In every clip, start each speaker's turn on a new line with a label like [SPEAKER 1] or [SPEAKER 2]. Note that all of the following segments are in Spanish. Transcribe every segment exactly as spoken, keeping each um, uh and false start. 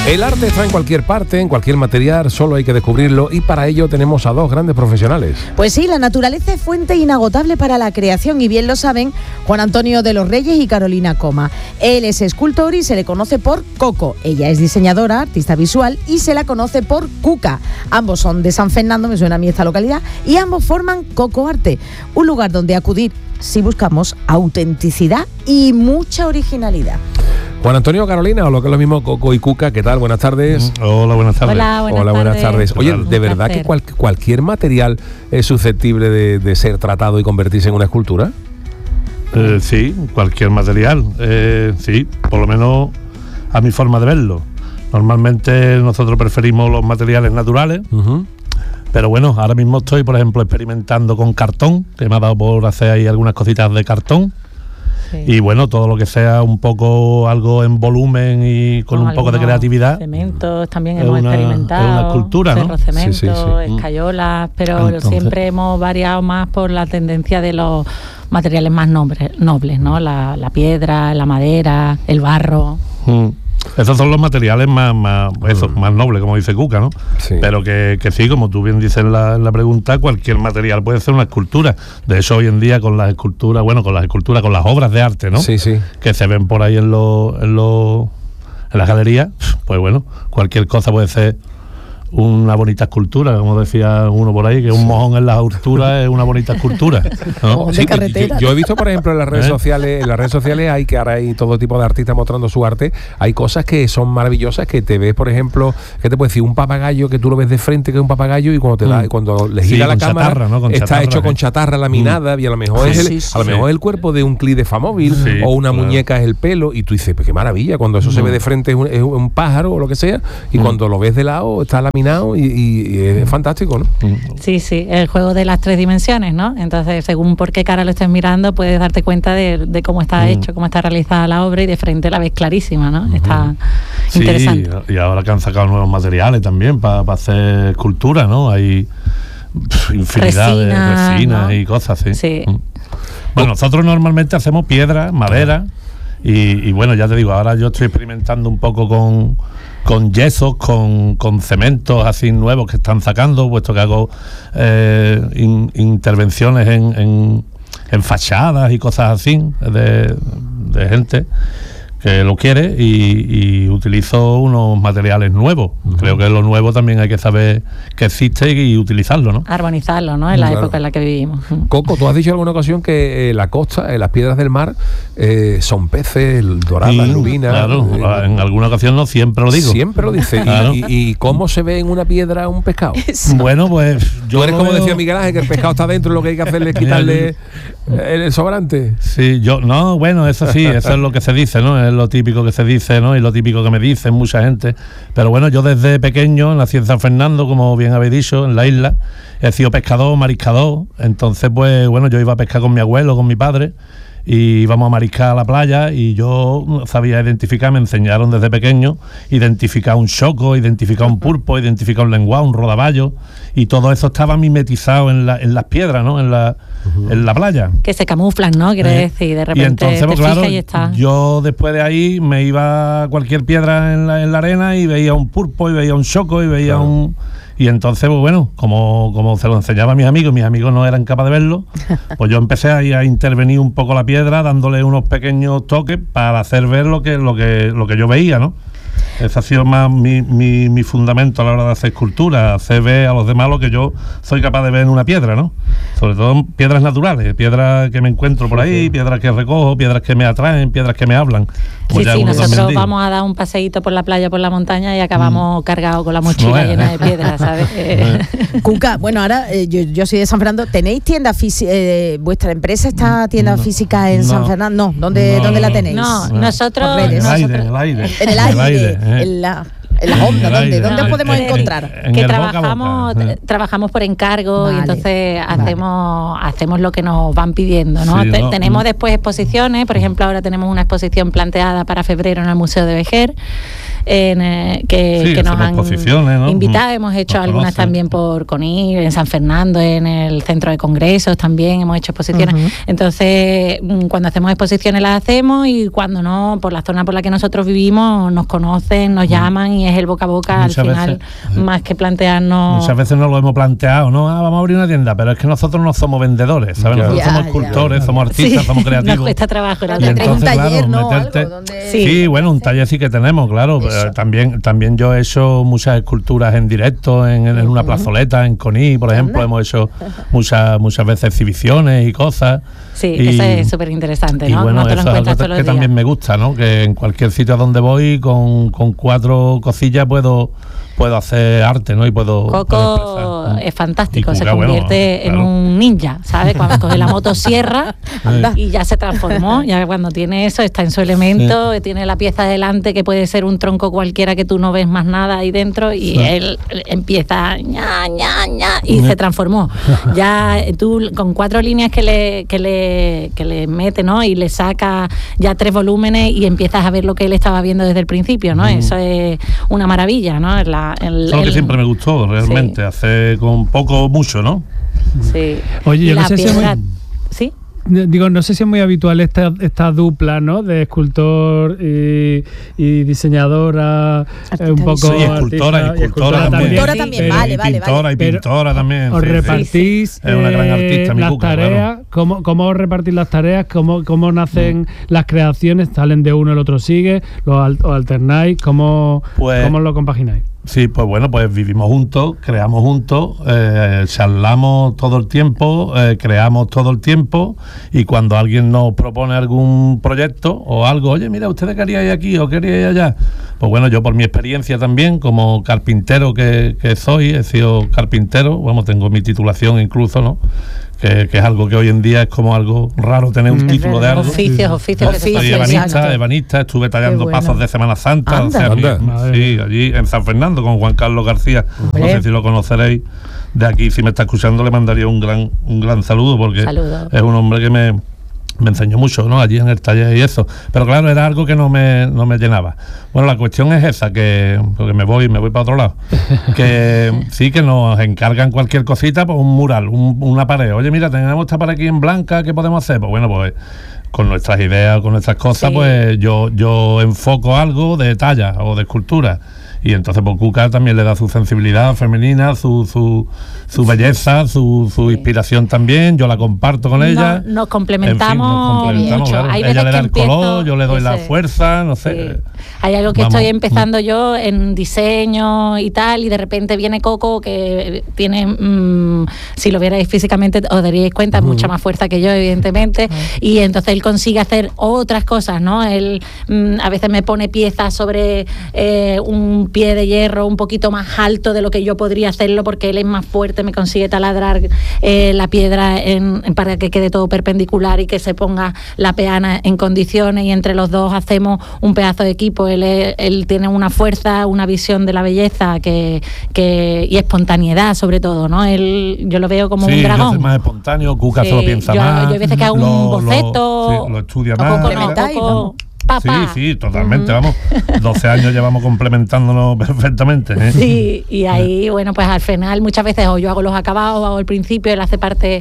[SPEAKER 1] El arte está en cualquier parte, en cualquier material, solo hay que descubrirlo y para ello tenemos a dos grandes profesionales.
[SPEAKER 2] Pues sí, la naturaleza es fuente inagotable para la creación y bien lo saben Juan Antonio de los Reyes y Carolina Coma. Él es escultor y se le conoce por Coco. Ella es diseñadora, artista visual y se la conoce por Cuca. Ambos son de San Fernando, me suena a mí esta localidad, y ambos forman Coco Arte, un lugar donde acudir si buscamos autenticidad y mucha originalidad.
[SPEAKER 1] Juan Antonio, Carolina, o lo que es lo mismo, Coco y Cuca, ¿qué tal? Buenas tardes.
[SPEAKER 3] Hola, buenas tardes.
[SPEAKER 2] Hola, buenas,
[SPEAKER 1] Hola, buenas tardes.
[SPEAKER 2] tardes.
[SPEAKER 1] Oye,
[SPEAKER 3] Claro.
[SPEAKER 1] ¿de verdad que cual, cualquier material es susceptible de, de ser tratado y convertirse en una escultura?
[SPEAKER 3] Eh, sí, cualquier material. Eh, sí, por lo menos a mi forma de verlo. Normalmente nosotros preferimos los materiales naturales,
[SPEAKER 1] Uh-huh.
[SPEAKER 3] pero bueno, ahora mismo estoy, por ejemplo, experimentando con cartón, que me ha dado por hacer ahí algunas cositas de cartón.
[SPEAKER 2] Sí.
[SPEAKER 3] Y bueno, todo lo que sea un poco algo en volumen y con, con un poco de creatividad.
[SPEAKER 4] Cementos también
[SPEAKER 3] es
[SPEAKER 4] hemos
[SPEAKER 3] una,
[SPEAKER 4] experimentado.
[SPEAKER 3] es una escultura, ¿no?
[SPEAKER 4] Cerrocementos,
[SPEAKER 1] Sí, sí, sí.
[SPEAKER 4] escayolas, pero
[SPEAKER 3] Entonces,
[SPEAKER 4] siempre hemos variado más por la tendencia de los materiales más nobles, nobles ¿no? La, la piedra, la madera, el barro.
[SPEAKER 3] Mm. Esos son los materiales más, más, eso, más nobles, como dice Cuca, ¿no?
[SPEAKER 1] Sí.
[SPEAKER 3] Pero que, que sí, como tú bien dices en la, en la pregunta, cualquier material puede ser una escultura. De hecho, hoy en día con las esculturas, bueno, con las esculturas, con las obras de arte, ¿no?
[SPEAKER 1] Sí, sí.
[SPEAKER 3] Que se ven por ahí en los en los en las galerías, pues bueno, cualquier cosa puede ser una bonita escultura, como decía uno por ahí, que un mojón en las alturas es una bonita escultura, ¿no?
[SPEAKER 2] Mojón
[SPEAKER 1] Sí,
[SPEAKER 2] de
[SPEAKER 1] pues,
[SPEAKER 2] carretera.
[SPEAKER 1] yo, yo he visto, por ejemplo, en las redes
[SPEAKER 3] ¿Eh?
[SPEAKER 1] sociales, en las redes sociales hay que ahora hay todo tipo de artistas mostrando su arte. Hay cosas que son maravillosas, que te ves, por ejemplo, ¿qué te puedo decir? Un papagayo que tú lo ves de frente, que es un papagayo, y cuando te da,
[SPEAKER 3] Mm.
[SPEAKER 1] cuando le
[SPEAKER 3] Sí,
[SPEAKER 1] gira la
[SPEAKER 3] con
[SPEAKER 1] cámara,
[SPEAKER 3] chatarra, ¿no? Con
[SPEAKER 1] está
[SPEAKER 3] chatarra,
[SPEAKER 1] hecho con
[SPEAKER 3] ¿eh?
[SPEAKER 1] chatarra laminada, y a lo mejor
[SPEAKER 3] Sí,
[SPEAKER 1] es el,
[SPEAKER 3] sí, sí,
[SPEAKER 1] a lo mejor
[SPEAKER 3] sí.
[SPEAKER 1] es el cuerpo de un clip de Famóvil,
[SPEAKER 3] Sí,
[SPEAKER 1] o una
[SPEAKER 3] claro.
[SPEAKER 1] muñeca es el pelo, y tú dices, pues qué maravilla, cuando eso se ve de frente es un, es un pájaro o lo que sea, y
[SPEAKER 3] Mm.
[SPEAKER 1] cuando lo ves de lado está laminado y, y- y es fantástico, ¿no?
[SPEAKER 4] Sí, sí, el juego de las tres dimensiones, ¿no? Entonces, según por qué cara lo estés mirando, puedes darte cuenta de, de cómo está
[SPEAKER 3] Mm.
[SPEAKER 4] hecho, cómo está realizada la obra, y de frente la ves clarísima, ¿no? Está
[SPEAKER 3] Sí,
[SPEAKER 4] interesante.
[SPEAKER 3] y ahora que han sacado nuevos materiales también para hacer escultura, ¿no? Hay pf, infinidad
[SPEAKER 4] Resina,
[SPEAKER 3] de resinas
[SPEAKER 4] ¿no?
[SPEAKER 3] y cosas así.
[SPEAKER 4] Sí.
[SPEAKER 3] Mm. Bueno, nosotros normalmente hacemos piedra, madera y, y bueno, ya te digo, ahora yo estoy experimentando un poco con, con yesos, con, con cementos así nuevos que están sacando, puesto que hago eh, in- intervenciones en, en, en fachadas y cosas así de, de gente que lo quiere, y, y utilizo unos materiales nuevos. Uh-huh. Creo que lo nuevo también hay que saber que existe y utilizarlo, ¿no?
[SPEAKER 4] Armonizarlo, ¿no? En la
[SPEAKER 1] Claro.
[SPEAKER 4] época en la que vivimos.
[SPEAKER 1] Coco, tú has dicho en alguna ocasión que eh, la costa, eh, las piedras del mar, eh, son peces, doradas,
[SPEAKER 3] Sí,
[SPEAKER 1] lubinas.
[SPEAKER 3] claro,
[SPEAKER 1] eh,
[SPEAKER 3] en alguna ocasión no, siempre lo digo.
[SPEAKER 1] Siempre lo dice.
[SPEAKER 3] Claro.
[SPEAKER 1] ¿Y, y, y cómo se ve en una piedra un pescado?
[SPEAKER 3] Bueno, pues yo
[SPEAKER 1] Tú eres
[SPEAKER 3] lo
[SPEAKER 1] como
[SPEAKER 3] veo-
[SPEAKER 1] decía Miguel Ángel, que el pescado está dentro y lo que hay que hacerle es quitarle el, el sobrante.
[SPEAKER 3] Sí, yo, no, bueno, eso sí, eso es lo que se dice, ¿no? Es lo típico que se dice, ¿no? Y lo típico que me dicen mucha gente. Pero bueno, yo desde pequeño nací en San Fernando, como bien habéis dicho, en la isla. He sido pescador, mariscador. Entonces, pues bueno, yo iba a pescar con mi abuelo, con mi padre, y íbamos a mariscar a la playa, y yo sabía identificar, me enseñaron desde pequeño, identificar un choco, identificar un pulpo, identificar un lenguado, un rodaballo, y todo eso estaba mimetizado en, la, en las piedras, ¿no? En la, uh-huh. en la playa.
[SPEAKER 4] Que se camuflan, ¿no? Quiere
[SPEAKER 3] Eh,
[SPEAKER 4] decir, de
[SPEAKER 3] y
[SPEAKER 4] repente
[SPEAKER 3] entonces,
[SPEAKER 4] te
[SPEAKER 3] pues,
[SPEAKER 4] fijas
[SPEAKER 3] claro,
[SPEAKER 4] y está.
[SPEAKER 3] yo después de ahí me iba a cualquier piedra en la, en la arena y veía un pulpo, y veía un choco, y veía
[SPEAKER 1] Claro.
[SPEAKER 3] un... Y entonces, pues bueno, como, como se lo enseñaba a mis amigos, mis amigos no eran capaces de verlo, pues yo empecé ahí a intervenir un poco la piedra, dándole unos pequeños toques para hacer ver lo que, lo que, lo que yo veía, ¿no? Ese ha sido más mi, mi, mi fundamento a la hora de hacer escultura, hacer ver a los demás lo que yo soy capaz de ver en una piedra, ¿no? Sobre todo piedras naturales, piedras que me encuentro por ahí, piedras que recojo, piedras que me atraen, piedras que me hablan.
[SPEAKER 4] Sí, sí, nosotros vamos a dar un paseíto por la playa, por la montaña, y acabamos mm. cargados con la mochila bueno. llena de piedras, ¿sabes?
[SPEAKER 2] Cuca, bueno, ahora eh, yo, yo soy de San Fernando. ¿Tenéis tienda física? Eh, ¿Vuestra empresa está tienda no, física en no, San Fernando? No, ¿dónde, no, ¿dónde la tenéis?
[SPEAKER 4] No, no. nosotros...
[SPEAKER 3] En el
[SPEAKER 4] nosotros,
[SPEAKER 3] aire, en el aire.
[SPEAKER 2] En el aire, en, el aire, eh. en la... En las ondas, ¿dónde, ¿dónde no, podemos en, encontrar?
[SPEAKER 3] En, en
[SPEAKER 4] que
[SPEAKER 3] el
[SPEAKER 4] trabajamos
[SPEAKER 3] boca a boca.
[SPEAKER 4] trabajamos por encargo, vale, y entonces vale. hacemos hacemos lo que nos van pidiendo, ¿no?
[SPEAKER 3] Sí,
[SPEAKER 4] Te,
[SPEAKER 3] no
[SPEAKER 4] tenemos
[SPEAKER 3] no.
[SPEAKER 4] después exposiciones, por ejemplo, ahora tenemos una exposición planteada para febrero en el Museo de Vejer. en, eh, que,
[SPEAKER 3] Sí,
[SPEAKER 4] que nos han
[SPEAKER 3] ¿no?
[SPEAKER 4] invitado. Hemos hecho
[SPEAKER 3] nos
[SPEAKER 4] algunas
[SPEAKER 3] conocen.
[SPEAKER 4] también por CONI, en San Fernando, en el centro de congresos también hemos hecho exposiciones.
[SPEAKER 2] Uh-huh.
[SPEAKER 4] Entonces, cuando hacemos exposiciones las hacemos, y cuando no, por la zona por la que nosotros vivimos, nos conocen, nos llaman, y es el boca a boca
[SPEAKER 3] Muchas
[SPEAKER 4] al final,
[SPEAKER 3] veces,
[SPEAKER 4] más que plantearnos.
[SPEAKER 3] Muchas veces nos lo hemos planteado, ¿no? Ah, vamos a abrir una tienda, pero es que nosotros no somos vendedores, ¿sabes?
[SPEAKER 1] Claro.
[SPEAKER 3] Nosotros
[SPEAKER 2] Ya,
[SPEAKER 3] somos
[SPEAKER 2] ya.
[SPEAKER 3] escultores, somos artistas,
[SPEAKER 4] Sí,
[SPEAKER 3] somos creativos.
[SPEAKER 4] nos cuesta trabajo. la
[SPEAKER 3] Y
[SPEAKER 2] Te
[SPEAKER 4] verdad.
[SPEAKER 2] traes un
[SPEAKER 3] entonces,
[SPEAKER 2] taller,
[SPEAKER 3] claro,
[SPEAKER 2] ¿no?
[SPEAKER 3] meterte-
[SPEAKER 2] Algo donde-
[SPEAKER 4] Sí.
[SPEAKER 3] Sí, bueno, un taller sí que tenemos, claro.
[SPEAKER 2] Eso.
[SPEAKER 3] Eh, También, también yo he hecho muchas esculturas en directo, en, en una plazoleta, en CONI, por ejemplo.
[SPEAKER 2] Anda.
[SPEAKER 3] Hemos hecho muchas muchas veces exhibiciones y cosas.
[SPEAKER 4] Sí,
[SPEAKER 3] Y-
[SPEAKER 4] eso es súper interesante,
[SPEAKER 3] Y
[SPEAKER 4] ¿no?
[SPEAKER 3] bueno,
[SPEAKER 4] no te lo
[SPEAKER 3] eso es algo
[SPEAKER 4] encuentras todos
[SPEAKER 3] que
[SPEAKER 4] los
[SPEAKER 3] también
[SPEAKER 4] días.
[SPEAKER 3] me gusta, ¿no? Que en cualquier sitio a donde voy, con, con cuatro cosillas puedo puedo hacer arte, ¿no? Y puedo, puedo
[SPEAKER 4] Coco
[SPEAKER 3] expresar.
[SPEAKER 4] es fantástico,
[SPEAKER 3] Y
[SPEAKER 4] se
[SPEAKER 3] Cuca, bueno,
[SPEAKER 4] convierte en
[SPEAKER 3] claro.
[SPEAKER 4] un ninja, ¿sabes? Cuando coge la motosierra
[SPEAKER 3] Anda.
[SPEAKER 4] y ya se transformó, ya cuando tiene eso, está en su elemento, tiene la pieza delante que puede ser un tronco cualquiera que tú no ves más nada ahí dentro, y
[SPEAKER 3] Sí.
[SPEAKER 4] él empieza ña, ña, ña, y
[SPEAKER 3] Sí.
[SPEAKER 4] se transformó. Ya tú con cuatro líneas que le, que le, que le mete, ¿no? Y le saca ya tres volúmenes y empiezas a ver lo que él estaba viendo desde el principio, ¿no?
[SPEAKER 3] Mm.
[SPEAKER 4] Eso es una maravilla, ¿no? La, el,
[SPEAKER 3] Eso es lo que
[SPEAKER 4] el-
[SPEAKER 3] siempre me gustó, realmente,
[SPEAKER 4] Sí.
[SPEAKER 3] hacer con poco o mucho, ¿no?
[SPEAKER 4] Sí.
[SPEAKER 5] Oye,
[SPEAKER 4] Y
[SPEAKER 5] yo no
[SPEAKER 4] la
[SPEAKER 5] sé si es muy-
[SPEAKER 4] piedra- ¿Sí?
[SPEAKER 5] Digo, no sé si es muy habitual esta, esta dupla, ¿no? De escultor y, y diseñadora, eh, un poco
[SPEAKER 2] Sí,
[SPEAKER 3] y escultora,
[SPEAKER 5] artista,
[SPEAKER 3] y escultora también.
[SPEAKER 2] Escultora también,
[SPEAKER 5] pero
[SPEAKER 2] vale,
[SPEAKER 3] y
[SPEAKER 2] vale,
[SPEAKER 3] pintora,
[SPEAKER 2] vale.
[SPEAKER 3] y
[SPEAKER 5] Pero
[SPEAKER 3] pintora también.
[SPEAKER 5] Os
[SPEAKER 3] sí, sí.
[SPEAKER 5] repartís
[SPEAKER 3] Es una gran artista,
[SPEAKER 5] eh,
[SPEAKER 3] mi
[SPEAKER 5] las
[SPEAKER 3] Cuca,
[SPEAKER 5] tareas,
[SPEAKER 3] claro.
[SPEAKER 5] ¿cómo, ¿cómo os repartís las tareas? ¿Cómo, cómo nacen las creaciones? ¿Salen de uno, el otro sigue? ¿Lo al- o alternáis? ¿Cómo,
[SPEAKER 3] Pues-
[SPEAKER 5] ¿Cómo lo compagináis?
[SPEAKER 3] Sí, pues bueno, pues vivimos juntos, creamos juntos, eh, charlamos todo el tiempo, eh, creamos todo el tiempo, y cuando alguien nos propone algún proyecto o algo, oye, mira, ¿ustedes queríais aquí o queríais allá? Pues bueno, yo por mi experiencia también, como carpintero que, que soy, he sido carpintero, vamos, tengo mi titulación incluso, ¿no? Que, que es algo que hoy en día es como algo raro tener un
[SPEAKER 5] Mm.
[SPEAKER 3] título de algo.
[SPEAKER 4] Oficios, oficios que se
[SPEAKER 3] Soy
[SPEAKER 2] Oficios,
[SPEAKER 3] ebanista,
[SPEAKER 2] exacto.
[SPEAKER 3] ebanista, estuve tallando
[SPEAKER 2] Qué bueno.
[SPEAKER 3] pasos de Semana Santa, o
[SPEAKER 2] Anda.
[SPEAKER 3] sea,
[SPEAKER 1] Anda.
[SPEAKER 3] mi-
[SPEAKER 5] Madre
[SPEAKER 3] sí,
[SPEAKER 5] mía.
[SPEAKER 3] allí en San Fernando con Juan Carlos García. No
[SPEAKER 2] Hombre.
[SPEAKER 3] sé si lo conoceréis de aquí, si me está escuchando le mandaría un gran un gran saludo, porque
[SPEAKER 4] Saludo.
[SPEAKER 3] es un hombre que me, me enseñó mucho, ¿no? Allí en el taller y eso. Pero claro, era algo que no me, no me llenaba. Bueno, la cuestión es esa, que porque me voy, me voy para otro lado. Que sí que nos encargan cualquier cosita, pues un mural, un- una pared. Oye, mira, tenemos esta pared aquí en blanca, ¿qué podemos hacer? Pues bueno, pues con nuestras ideas, con nuestras cosas,
[SPEAKER 4] Sí.
[SPEAKER 3] pues yo, yo enfoco algo de talla o de escultura. Y entonces pues Cuca también le da su sensibilidad femenina, su, su, su belleza, su, su inspiración también. Yo la comparto con
[SPEAKER 4] No-
[SPEAKER 3] ella.
[SPEAKER 4] nos complementamos
[SPEAKER 3] En fin, nos complementamos,
[SPEAKER 4] mucho.
[SPEAKER 3] claro.
[SPEAKER 4] Hay
[SPEAKER 3] Ella
[SPEAKER 4] veces
[SPEAKER 3] le da
[SPEAKER 4] que
[SPEAKER 3] el
[SPEAKER 4] empiezo-
[SPEAKER 3] color, yo le doy la
[SPEAKER 4] ese-
[SPEAKER 3] fuerza, no sé.
[SPEAKER 4] Sí. Hay algo que
[SPEAKER 3] Vamos.
[SPEAKER 4] estoy empezando yo en diseño y tal, y de repente viene Coco, que tiene, mm, si lo vierais físicamente os daríais cuenta, mucha más fuerza que yo, evidentemente, y entonces él consigue hacer otras cosas, ¿no? Él mm, a veces me pone piezas sobre eh, un pie de hierro un poquito más alto de lo que yo podría hacerlo, porque él es más fuerte, me consigue taladrar eh, la piedra en, en- para que quede todo perpendicular y que se ponga la peana en condiciones, y entre los dos hacemos un pedazo de equipo. Él, es- él tiene una fuerza, una visión de la belleza que, que y espontaneidad sobre todo, ¿no? Él, yo lo veo como
[SPEAKER 3] Sí,
[SPEAKER 4] un
[SPEAKER 3] yo
[SPEAKER 4] dragón.
[SPEAKER 3] soy más espontáneo, Cuca
[SPEAKER 4] Sí,
[SPEAKER 3] se lo piensa
[SPEAKER 4] yo-
[SPEAKER 3] más.
[SPEAKER 4] yo hay veces que hago un
[SPEAKER 3] lo- lo-
[SPEAKER 4] boceto,
[SPEAKER 3] sí, lo estudia
[SPEAKER 2] o
[SPEAKER 3] más.
[SPEAKER 4] Coco no,
[SPEAKER 2] complementáis,
[SPEAKER 4] Coco,
[SPEAKER 2] vamos.
[SPEAKER 4] papá.
[SPEAKER 3] Sí, sí, totalmente, vamos. doce años llevamos complementándonos perfectamente. ¿eh?
[SPEAKER 4] Sí, y ahí, bueno, pues al final muchas veces o yo hago los acabados, o hago el principio, él hace parte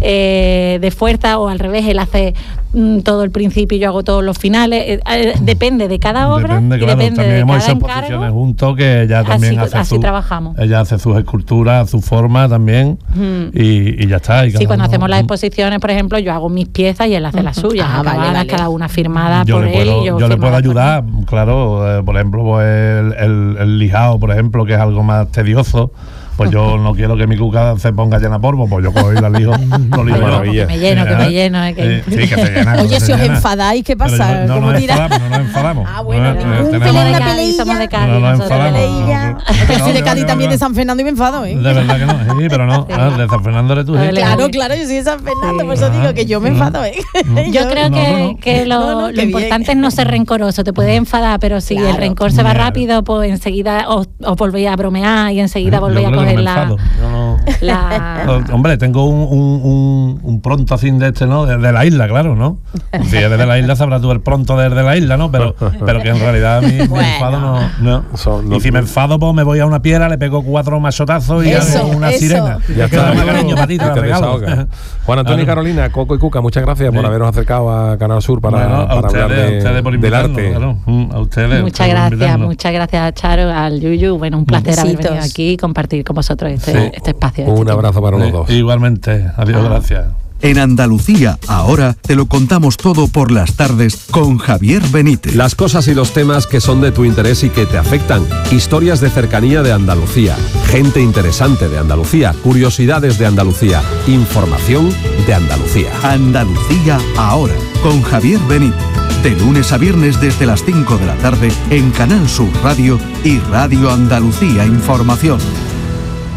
[SPEAKER 4] eh, de fuerza, o al revés, él hace mm, todo el principio y yo hago todos los finales. Eh, eh, depende de cada obra
[SPEAKER 3] Depende,
[SPEAKER 4] y
[SPEAKER 3] claro,
[SPEAKER 4] depende
[SPEAKER 3] también
[SPEAKER 4] de
[SPEAKER 3] hemos
[SPEAKER 4] cada
[SPEAKER 3] hecho exposiciones
[SPEAKER 4] encargo.
[SPEAKER 3] juntos, que ella también
[SPEAKER 4] Así-
[SPEAKER 3] hace
[SPEAKER 4] así
[SPEAKER 3] su-
[SPEAKER 4] trabajamos.
[SPEAKER 3] Ella hace sus esculturas, su forma también,
[SPEAKER 4] Ujú.
[SPEAKER 3] y, y ya está. y
[SPEAKER 4] Sí,
[SPEAKER 3] cada
[SPEAKER 4] cuando
[SPEAKER 3] uno-
[SPEAKER 4] hacemos las exposiciones, por ejemplo, yo hago mis piezas y él hace las suyas,
[SPEAKER 2] Ah, vale,
[SPEAKER 4] acabadas,
[SPEAKER 2] vale.
[SPEAKER 4] cada una firmada
[SPEAKER 3] yo
[SPEAKER 4] por
[SPEAKER 3] le
[SPEAKER 4] él
[SPEAKER 3] puedo,
[SPEAKER 4] y yo
[SPEAKER 3] yo le puedo
[SPEAKER 4] firmada por
[SPEAKER 3] ayudar, claro, eh, por ejemplo, pues el, el, el lijado, por ejemplo, que es algo más tedioso, pues yo no quiero que mi Cuca se ponga llena de polvo, pues yo cojo y la lijo, lo lijo
[SPEAKER 4] él.
[SPEAKER 3] yo.
[SPEAKER 1] maravilla.
[SPEAKER 4] Que me lleno, que
[SPEAKER 3] ¿Eh?
[SPEAKER 4] me lleno. eh, que-
[SPEAKER 3] Eh, sí, que se llena.
[SPEAKER 2] Oye,
[SPEAKER 3] que se
[SPEAKER 2] si os
[SPEAKER 3] llena.
[SPEAKER 2] enfadáis, ¿qué
[SPEAKER 3] Pero
[SPEAKER 2] pasa?
[SPEAKER 3] yo- no,
[SPEAKER 2] ¿Cómo
[SPEAKER 3] nos
[SPEAKER 2] tiráis?
[SPEAKER 3] enfadamos, no nos enfadamos.
[SPEAKER 2] Ah, bueno,
[SPEAKER 3] No,
[SPEAKER 2] ningún
[SPEAKER 3] eh,
[SPEAKER 2] pelín
[SPEAKER 3] tenemos-
[SPEAKER 2] en la
[SPEAKER 4] Cádiz,
[SPEAKER 2] peleilla.
[SPEAKER 4] somos de Cádiz,
[SPEAKER 3] No nos
[SPEAKER 4] nosotros.
[SPEAKER 3] enfadamos.
[SPEAKER 2] Peleilla.
[SPEAKER 3] no,
[SPEAKER 2] Yo soy
[SPEAKER 3] no,
[SPEAKER 2] de
[SPEAKER 3] no,
[SPEAKER 2] Cádiz
[SPEAKER 3] no,
[SPEAKER 2] también,
[SPEAKER 3] no.
[SPEAKER 2] de San Fernando, y me enfado, ¿eh?
[SPEAKER 3] De verdad que no, sí, pero no. Ah, de San Fernando eres tú,
[SPEAKER 4] Vale.
[SPEAKER 3] ¿sí?
[SPEAKER 2] Claro, claro, yo soy de San Fernando,
[SPEAKER 4] Sí.
[SPEAKER 2] por eso digo que yo me enfado, ¿eh?
[SPEAKER 4] Yo creo
[SPEAKER 3] No,
[SPEAKER 4] que,
[SPEAKER 3] no, no.
[SPEAKER 4] que lo,
[SPEAKER 2] No, no,
[SPEAKER 4] lo
[SPEAKER 2] qué
[SPEAKER 4] importante
[SPEAKER 2] bien.
[SPEAKER 4] es no ser rencoroso. Te puedes enfadar, pero si
[SPEAKER 2] Claro.
[SPEAKER 4] el rencor se va
[SPEAKER 3] Ya.
[SPEAKER 4] rápido, pues enseguida os, os volvéis a bromear y enseguida
[SPEAKER 3] Yo
[SPEAKER 4] volvéis a
[SPEAKER 3] creo
[SPEAKER 4] coger
[SPEAKER 3] me
[SPEAKER 4] la,
[SPEAKER 3] enfado. Yo no-
[SPEAKER 4] la-
[SPEAKER 3] Hombre, tengo un, un, un, un pronto así de este, ¿no? Desde la isla, claro, ¿no? Si es desde la isla, sabrás tú el pronto desde la isla, ¿no? Pero, pero que en realidad a mí me
[SPEAKER 2] Bueno.
[SPEAKER 3] enfado no. no.
[SPEAKER 1] Son- no-
[SPEAKER 3] y si me enfado, pues me voy a una piedra, le pego cuatro machotazos y
[SPEAKER 2] Eso,
[SPEAKER 3] hago una
[SPEAKER 2] eso.
[SPEAKER 3] sirena.
[SPEAKER 1] Ya está.
[SPEAKER 3] Toma, cariño, para ti, te la
[SPEAKER 1] Te
[SPEAKER 3] regalo.
[SPEAKER 1] desahogas. Juan Antonio y
[SPEAKER 3] Claro.
[SPEAKER 1] Carolina, Coco y Cuca, muchas gracias por
[SPEAKER 3] Sí.
[SPEAKER 1] habernos acercado a Canal Sur para,
[SPEAKER 3] Bueno, a
[SPEAKER 1] para
[SPEAKER 3] ustedes,
[SPEAKER 1] hablar de-
[SPEAKER 3] a ustedes por
[SPEAKER 1] del
[SPEAKER 3] invitarnos,
[SPEAKER 1] arte.
[SPEAKER 3] claro. Mm, a ustedes.
[SPEAKER 4] muchas
[SPEAKER 3] ustedes por
[SPEAKER 4] gracias,
[SPEAKER 3] invitarnos.
[SPEAKER 4] muchas gracias, Charo, al Yuyu. Bueno, un placer haber
[SPEAKER 2] Besitos.
[SPEAKER 4] venido aquí y compartir con vosotros este,
[SPEAKER 3] Sí.
[SPEAKER 4] este espacio.
[SPEAKER 1] Un
[SPEAKER 4] este
[SPEAKER 1] abrazo para los
[SPEAKER 3] Sí,
[SPEAKER 1] dos.
[SPEAKER 3] igualmente. Adiós,
[SPEAKER 4] Ah.
[SPEAKER 3] gracias.
[SPEAKER 6] En Andalucía, ahora te lo contamos todo por las tardes con Javier Benítez.
[SPEAKER 7] Las cosas y los temas que son de tu interés y que te afectan. Historias de cercanía de Andalucía. Gente interesante de Andalucía. Curiosidades de Andalucía. Información de Andalucía.
[SPEAKER 6] Andalucía ahora con Javier Benítez. De lunes a viernes desde las cinco de la tarde en Canal Sur Radio y Radio Andalucía Información.